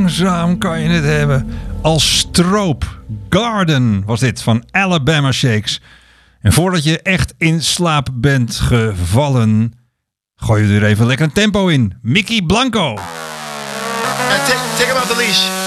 langzaam kan je het hebben. Als stroop. Garden was dit van Alabama Shakes. En voordat je echt in slaap bent gevallen, gooi je er even lekker een tempo in. Mickey Blanco. Take him out the leash.